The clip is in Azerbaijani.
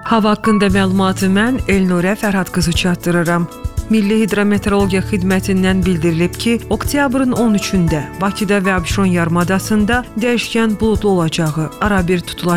Hava haqqında məlumatı mən Elnurə Fərhad qızı çatdırıram. Milli Hidrometeorologiya Xidmətindən bildirilib ki, oktyabrın 13-də Bakıda və Abşeron yarımadasında dəyişkən buludlu olacağı, arabir tutulacaq.